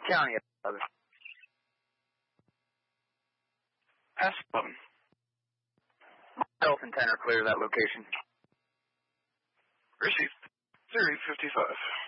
County 11. Pass 11. Myself and 10 are clear of that location. Received. Theory 55.